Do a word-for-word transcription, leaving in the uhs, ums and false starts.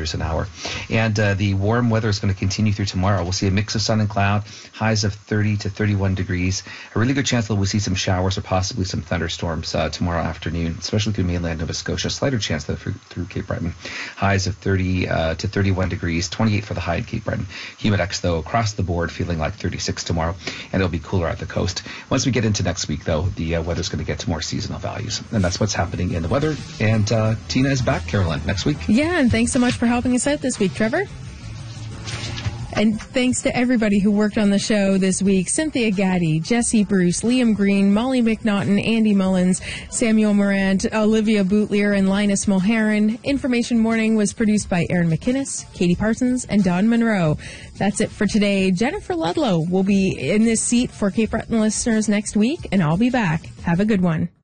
kilometers an hour. And uh, the warm weather is going to continue through tomorrow. We'll see a mix of sun and cloud, highs of thirty to thirty-one degrees. A really good chance that we'll see some showers or possibly some thunderstorms uh, tomorrow afternoon, especially through mainland Nova Scotia. Slighter chance though through, through Cape Breton. Highs of thirty uh, to thirty-one degrees, twenty-eight for the high at Cape Breton. Humidex though across the board feeling like thirty-six tomorrow, and it'll be cooler at the coast. Once we get into next week though, the uh, weather's going to get to more seasonal values, and that's what's happening in the weather. And uh, Tina is back, Carolyn, next week. Yeah, and thanks so much for helping us out this week, Trevor. And thanks to everybody who worked on the show this week. Cynthia Gaddy, Jesse Bruce, Liam Green, Molly McNaughton, Andy Mullins, Samuel Morant, Olivia Bootlier, and Linus Mulheron. Information Morning was produced by Aaron McInnes, Katie Parsons, and Don Monroe. That's it for today. Jennifer Ludlow will be in this seat for Cape Breton listeners next week, and I'll be back. Have a good one.